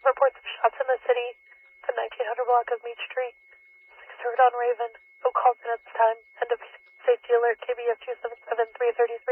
Reports of shots in the city. The 1900 block of Meach Street. 6 heard on Raven. No calls in at this time. End of safety alert. KBF 277 330